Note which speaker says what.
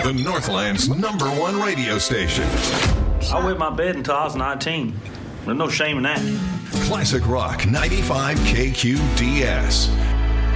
Speaker 1: The Northland's #1 radio station.
Speaker 2: I wet my bed until I was 19. There's no shame in that.
Speaker 1: Classic Rock 95 KQDS.